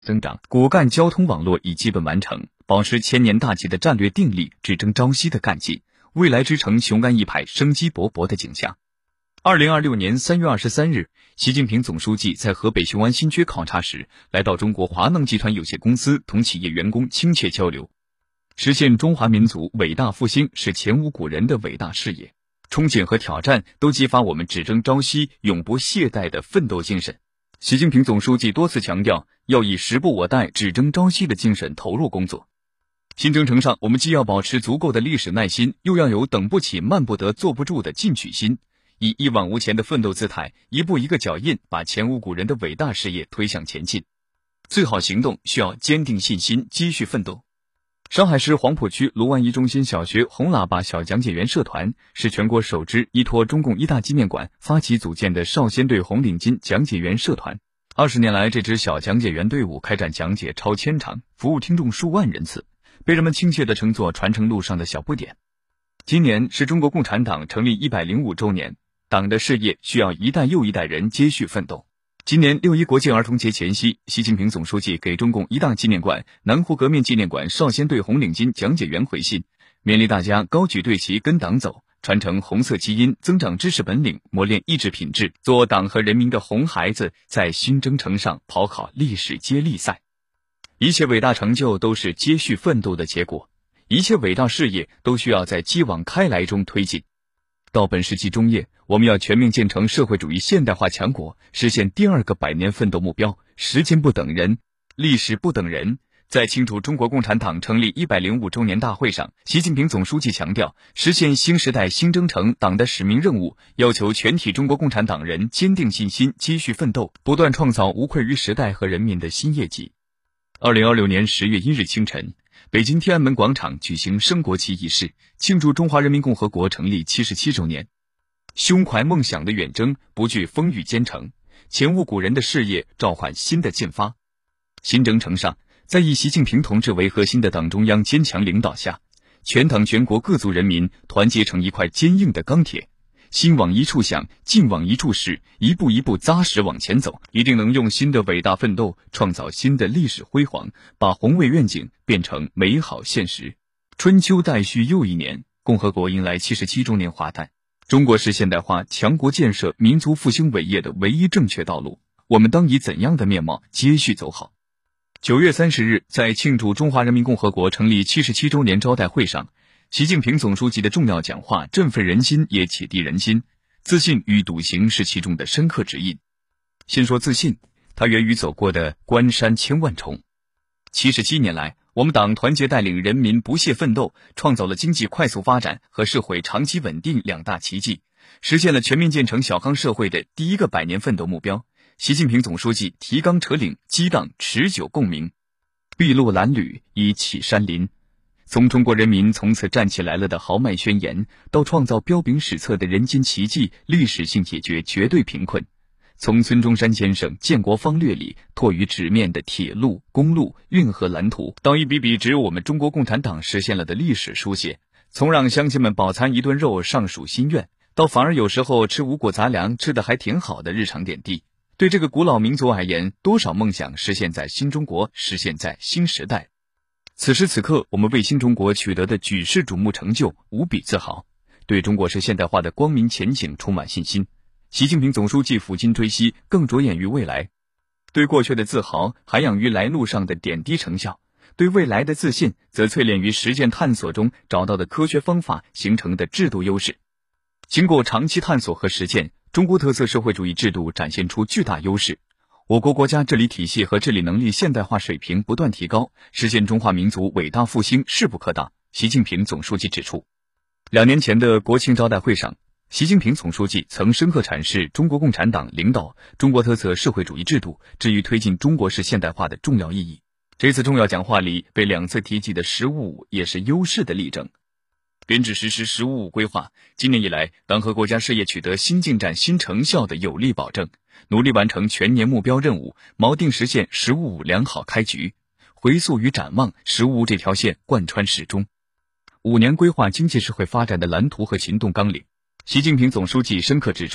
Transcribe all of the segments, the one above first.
增长，骨干交通网络已基本完成，保持千年大计的战略定力，只争朝夕的干劲，未来之城雄安一派，生机勃勃的景象。2026年3月23日，习近平总书记在河北雄安新区考察时，来到中国华能集团有限公司，同企业员工亲切交流。实现中华民族伟大复兴是前无古人的伟大事业，憧憬和挑战都激发我们只争朝夕、永不懈怠的奋斗精神。习近平总书记多次强调，要以时不我待、只争朝夕的精神投入工作。新征程上，我们既要保持足够的历史耐心，又要有等不起、慢不得、坐不住的进取心，以一往无前的奋斗姿态，一步一个脚印，把前无古人的伟大事业推向前进。最好行动需要坚定信心，继续奋斗。上海市黄浦区卢湾一中心小学红喇叭小讲解员社团是全国首支依托中共一大纪念馆发起组建的少先队红领巾讲解员社团。20年来，这支小讲解员队伍开展讲解超1000场，服务听众数万人次，被人们亲切地称作传承路上的小不点。今年是中国共产党成立105周年，党的事业需要一代又一代人接续奋斗。今年6一国际儿童节前夕，习近平总书记给中共一大纪念馆、南湖革命纪念馆少先队红领巾讲解员回信，勉励大家高举队旗跟党走，传承红色基因，增长知识本领，磨练意志品质，做党和人民的红孩子，在新征程上跑好历史接力赛。一切伟大成就都是接续奋斗的结果，一切伟大事业都需要在继往开来中推进。到本世纪中叶，我们要全面建成社会主义现代化强国，实现第2个100年奋斗目标。时间不等人，历史不等人。在庆祝中国共产党成立105周年大会上，习近平总书记强调，实现新时代新征程党的使命任务，要求全体中国共产党人坚定信心，继续奋斗，不断创造无愧于时代和人民的新业绩。2026年10月1日清晨，北京天安门广场举行升国旗仪式，庆祝中华人民共和国成立77周年。胸怀梦想的远征，不惧风雨兼程，前无古人的事业召唤新的进发。新征程上，在以习近平同志为核心的党中央坚强领导下，全党全国各族人民团结成一块坚硬的钢铁，心往一处想，劲往一处使，一步一步扎实往前走，一定能用新的伟大奋斗创造新的历史辉煌，把宏伟愿景变成美好现实。春秋待续又一年，共和国迎来77周年华诞。中国是现代化强国建设、民族复兴伟业的唯一正确道路，我们当以怎样的面貌接续走好？9月30日，在庆祝中华人民共和国成立77周年招待会上，习近平总书记的重要讲话振奋人心，也启迪人心。自信与笃行是其中的深刻指引。先说自信，它源于走过的关山千万重。77年来，我们党团结带领人民不懈奋斗，创造了经济快速发展和社会长期稳定2大奇迹，实现了全面建成小康社会的第1个100年奋斗目标。习近平总书记提纲扯领，激荡持久共鸣，筚路蓝缕，以启山林。从中国人民从此站起来了的豪迈宣言，到创造彪炳史册的人间奇迹，历史性解决绝对贫困。从孙中山先生建国方略里拓于纸面的铁路、公路、运河蓝图，到一笔笔只有我们中国共产党实现了的历史书写；从让乡亲们饱餐一顿肉尚属心愿，到反而有时候吃五谷杂粮吃得还挺好的日常点滴。对这个古老民族而言，多少梦想实现在新中国，实现在新时代。此时此刻，我们为新中国取得的举世瞩目成就无比自豪，对中国式现代化的光明前景充满信心。习近平总书记抚今追昔，更着眼于未来。对过去的自豪，涵养于来路上的点滴成效；对未来的自信，则淬炼于实践探索中找到的科学方法形成的制度优势。经过长期探索和实践，中国特色社会主义制度展现出巨大优势。我国国家治理体系和治理能力现代化水平不断提高，实现中华民族伟大复兴势不可挡。习近平总书记指出，2年前的国庆招待会上，习近平总书记曾深刻阐释中国共产党领导中国特色社会主义制度至于推进中国式现代化的重要意义。这次重要讲话里被2次提及的“15+5”也是优势的例证。编制实施“15+5”规划，今年以来，党和国家事业取得新进展、新成效的有力保证，努力完成全年目标任务，锚定实现“15+5”良好开局。回溯与展望，“15+5”这条线贯穿始终。5年规划经济社会发展的蓝图和行动纲领，习近平总书记深刻指出，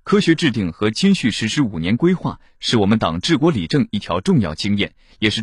科学制定和谦虚实施5年规划，是我们党治国理政一条重要经验，也是